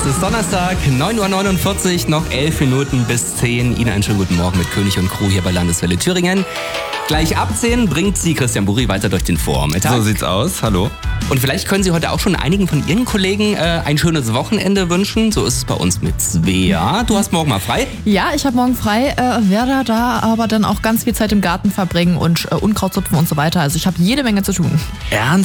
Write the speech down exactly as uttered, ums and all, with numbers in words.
Es ist Donnerstag, neun Uhr neunundvierzig, noch elf Minuten bis zehn. Ihnen einen schönen guten Morgen mit König und Crew hier bei Landeswelle Thüringen. Gleich ab zehn bringt Sie Christian Buri weiter durch den Vormittag. So sieht's aus, hallo. Und vielleicht können Sie heute auch schon einigen von Ihren Kollegen äh, ein schönes Wochenende wünschen. So ist es bei uns mit Svea. Du hast morgen mal frei. Ja, ich habe morgen frei, äh, werde da aber dann auch ganz viel Zeit im Garten verbringen und äh, Unkraut zupfen und so weiter. Also ich habe jede Menge zu tun. Ernst?